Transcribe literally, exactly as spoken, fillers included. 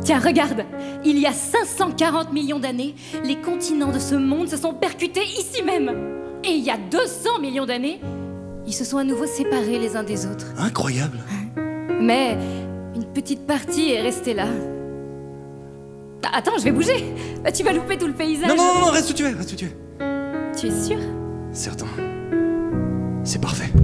Tiens, regarde, il y a cinq cent quarante millions d'années, les continents de ce monde se sont percutés ici même. Et il y a deux cents millions d'années, ils se sont à nouveau séparés les uns des autres. Incroyable. Mais une petite partie est restée là. Ah, attends, je vais bouger. Bah, tu vas louper tout le paysage. Non, non, non, reste où tu es, reste où tu es. Tu es sûr? Certain. C'est parfait.